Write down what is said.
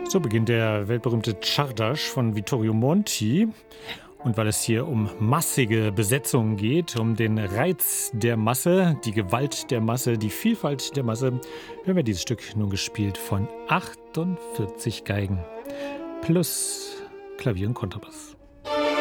So beginnt der weltberühmte Czardas von Vittorio Monti. Und weil es hier um massige Besetzungen geht, um den Reiz der Masse, die Gewalt der Masse, die Vielfalt der Masse, hören wir dieses Stück nun gespielt von 48 Geigen plus Klavier und Kontrabass.